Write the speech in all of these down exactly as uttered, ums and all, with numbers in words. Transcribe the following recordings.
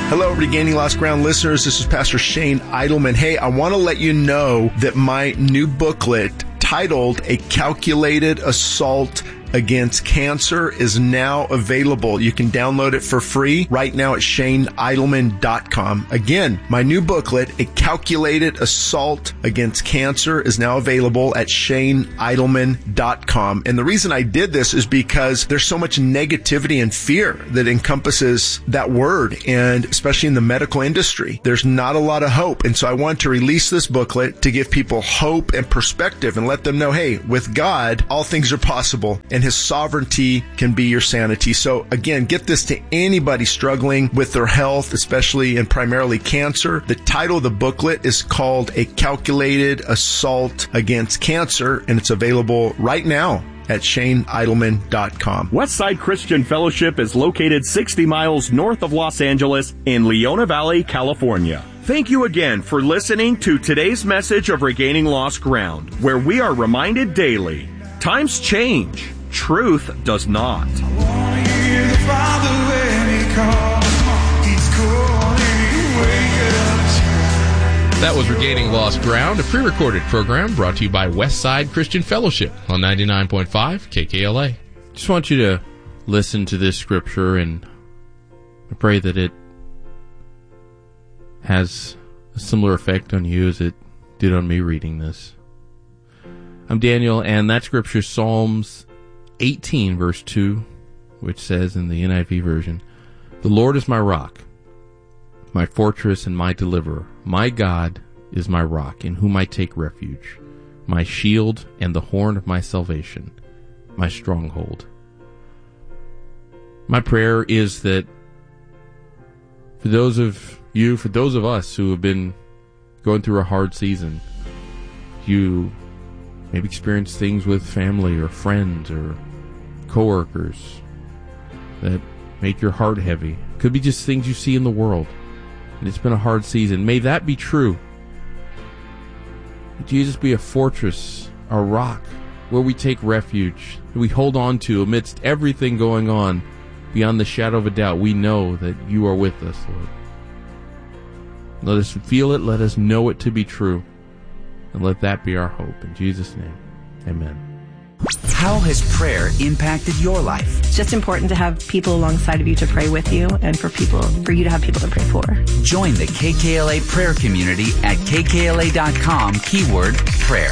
Hello, Regaining Lost Ground listeners. This is Pastor Shane Idleman. Hey, I want to let you know that my new booklet titled A Calculated Assault Against Cancer is now available. You can download it for free right now at shane idleman dot com. Again, my new booklet, A Calculated Assault Against Cancer, is now available at shane idleman dot com. And the reason I did this is because there's so much negativity and fear that encompasses that word, and especially in the medical industry, there's not a lot of hope. And so I want to release this booklet to give people hope and perspective and let them know, hey, with God, all things are possible. And His sovereignty can be your sanity. So again, get this to anybody struggling with their health, especially and primarily cancer. The title of the booklet is called A Calculated Assault Against Cancer, and it's available right now at shane idleman dot com. Westside Christian Fellowship is located sixty miles north of Los Angeles in Leona Valley, California. Thank you again for listening to today's message of Regaining Lost Ground, where we are reminded daily, times change. Truth does not. That was Regaining Lost Ground, a pre-recorded program brought to you by Westside Christian Fellowship on ninety-nine point five K K L A. Just want you to listen to this scripture, and I pray that it has a similar effect on you as it did on me reading this. I'm Daniel, and that scripture is Psalms eighteen, verse two, which says in the N I V version, "The Lord is my rock, my fortress and my deliverer. My God is my rock, in whom I take refuge, my shield and the horn of my salvation, my stronghold." My prayer is that for those of you, for those of us who have been going through a hard season, you maybe experience things with family or friends or coworkers that make your heart heavy. Could be just things you see in the world, and it's been a hard season. May that be true. May Jesus be a fortress, a rock, where we take refuge, that we hold on to amidst everything going on. Beyond the shadow of a doubt, we know that you are with us, Lord. Let us feel it, let us know it to be true, and let that be our hope. In Jesus' name, amen. How has prayer impacted your life? It's just important to have people alongside of you to pray with you, and for people, for you to have people to pray for. Join the K K L A prayer community at K K L A dot com, keyword prayer.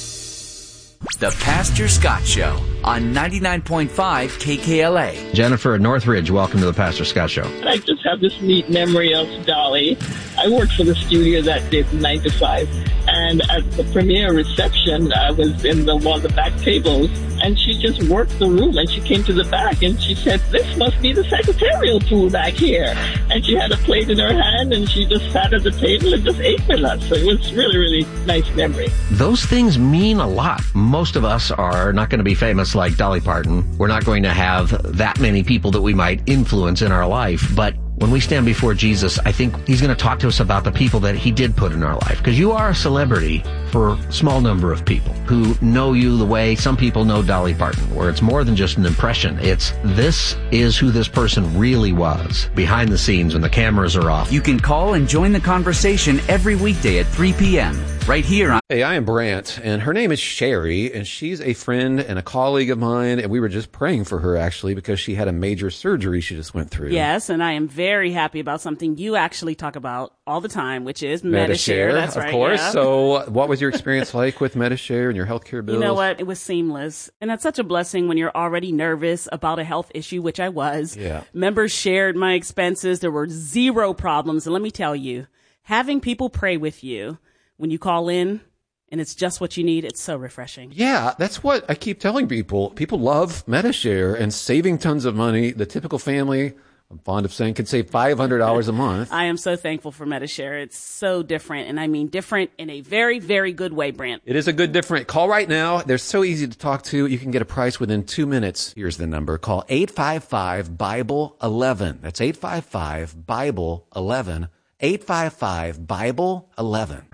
The Pastor Scott Show on ninety-nine point five K K L A. Jennifer at Northridge, welcome to the Pastor Scott Show. I just have this neat memory of Dolly. I worked for the studio that day from nine to five. And at the premiere reception, I was in the one of the back tables, and she just worked the room, and she came to the back, and she said, "This must be the secretarial pool back here." And she had a plate in her hand, and she just sat at the table and just ate with us. So it was really, really nice memory. Those things mean a lot. Most of us are not going to be famous like Dolly Parton. We're not going to have that many people that we might influence in our life, but when we stand before Jesus, I think He's going to talk to us about the people that He did put in our life. Because you are a celebrity for a small number of people who know you the way some people know Dolly Parton, where it's more than just an impression. It's, this is who this person really was behind the scenes when the cameras are off. You can call and join the conversation every weekday at three p.m. right here on... Hey, I am Brant, and her name is Sherry, and she's a friend and a colleague of mine, and we were just praying for her, actually, because she had a major surgery she just went through. Yes, and I am very happy about something you actually talk about all the time, which is Medi-Share. Medi-Share. That's of right, course. yeah. So what was your experience like with Medi-Share and your healthcare bills? You know what? It was seamless. And that's such a blessing when you're already nervous about a health issue, which I was. Yeah. Members shared my expenses. There were zero problems. And let me tell you, having people pray with you when you call in, and it's just what you need, it's so refreshing. Yeah, that's what I keep telling people. People love Medi-Share and saving tons of money. The typical family, I'm fond of saying, can save five hundred dollars a month. I am so thankful for Medi-Share. It's so different, and I mean different in a very, very good way, Brant. It is a good different. Call right now. They're so easy to talk to. You can get a price within two minutes. Here's the number. Call eight five five, Bible eleven. That's eight five five, Bible eleven. eight five five, Bible eleven.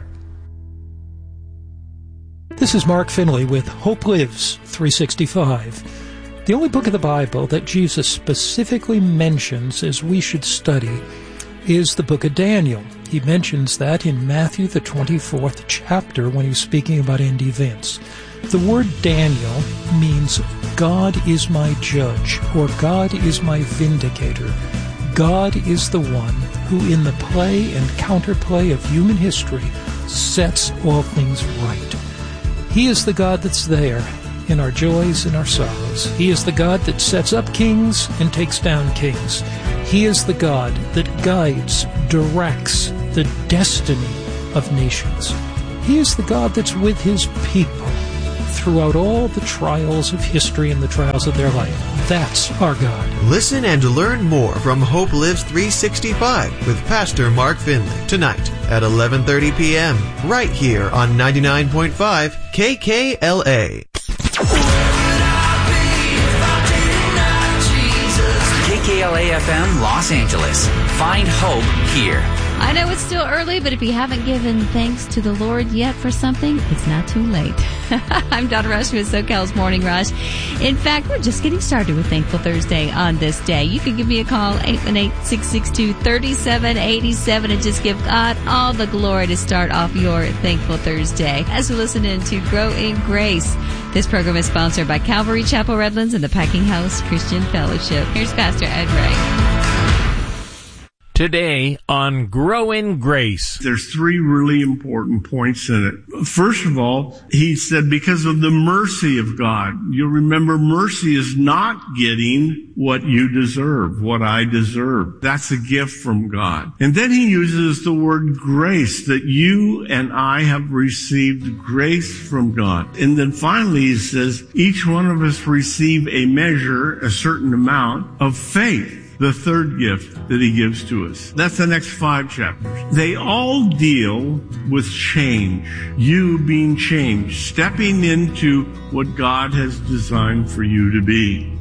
This is Mark Finley with Hope Lives three sixty-five. The only book of the Bible that Jesus specifically mentions as we should study is the book of Daniel. He mentions that in Matthew, the twenty-fourth chapter, when he's speaking about end events. The word Daniel means God is my judge, or God is my vindicator. God is the one who, in the play and counterplay of human history, sets all things right. He is the God that's there in our joys and our sorrows. He is the God that sets up kings and takes down kings. He is the God that guides, directs the destiny of nations. He is the God that's with his people throughout all the trials of history and the trials of their life. That's our God. Listen and learn more from Hope Lives three sixty-five with Pastor Mark Finley tonight at eleven thirty p.m. right here on ninety-nine point five K K L A. K K L A F M Los Angeles. Find hope here. I know it's still early, but if you haven't given thanks to the Lord yet for something, it's not too late. I'm Donna Rush with SoCal's Morning Rush. In fact, we're just getting started with Thankful Thursday on this day. You can give me a call, eight one eight, six six two, three seven eight seven, and just give God all the glory to start off your Thankful Thursday. As we listen in to Grow in Grace, this program is sponsored by Calvary Chapel Redlands and the Packing House Christian Fellowship. Here's Pastor Ed Ray. Today on Grow in Grace. There's three really important points in it. First of all, he said because of the mercy of God. You'll remember mercy is not getting what you deserve, what I deserve. That's a gift from God. And then he uses the word grace, that you and I have received grace from God. And then finally he says each one of us receive a measure, a certain amount of faith. The third gift that he gives to us. That's the next five chapters. They all deal with change. You being changed, stepping into what God has designed for you to be.